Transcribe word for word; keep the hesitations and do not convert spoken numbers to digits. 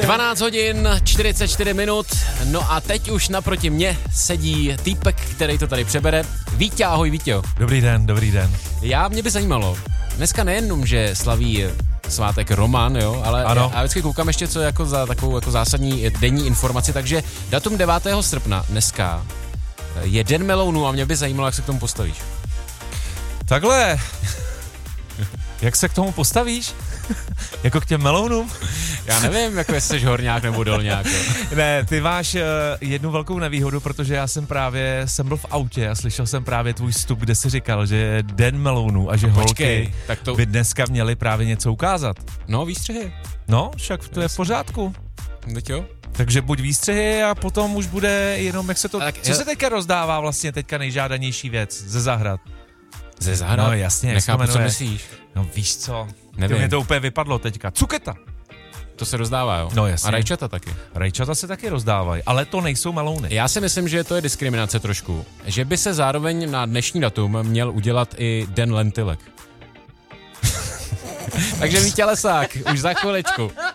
dvanáct hodin, čtyřicet čtyři minut, no a teď už naproti mně sedí týpek, který to tady přebere. Vítě, ahoj Vítě. Dobrý den, dobrý den. Já, mě by zajímalo, dneska nejenom, že slaví svátek Roman, jo, ale ano. Já vždycky koukám ještě, co jako za takovou jako zásadní denní informaci, takže datum devátého srpna dneska je den melounů a mě by zajímalo, jak se k tomu postavíš. Takhle, jak se k tomu postavíš? Jako k těm melounům? Já nevím, jako jestli jsi horňák nebo dolňák. Jo. Ne, ty máš uh, jednu velkou nevýhodu, protože já jsem právě, jsem byl v autě a slyšel jsem právě tvůj vstup, kde jsi říkal, že je den melounů a že no, počkej, holky tak to... by dneska měli právě něco ukázat. No, výstřihy. No, však to je v pořádku. Teď jo. Takže buď výstřihy a potom už bude jenom, jak se to... Tak, co je... se teďka rozdává vlastně teďka nejžádanější věc ze zahrad? Ze zahrad? No jasně, nechápu, co myslíš. No víš co, nevím. Mě to úplně vypadlo teďka. Cuketa. To se rozdává, jo? No jasně. A rajčata taky. Rajčata se taky rozdávají, ale to nejsou melouny. Já si myslím, že to je diskriminace trošku. Že by se zároveň na dnešní datum měl udělat i den lentilek. Takže Vítě Lesák, už za chviličku.